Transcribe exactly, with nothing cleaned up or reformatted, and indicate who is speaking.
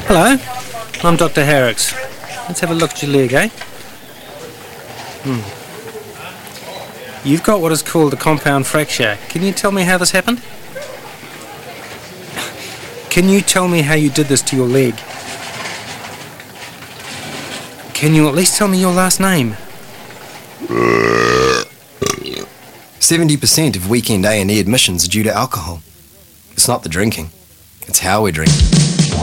Speaker 1: Hello, I'm Doctor Herricks. Let's have a look at your leg, eh? Hmm. You've got what is called a compound fracture. Can you tell me how this happened? Can you tell me how you did this to your leg? Can you at least tell me your last name?
Speaker 2: seventy percent of weekend A and E admissions are due to alcohol. It's not the drinking, it's how we drink.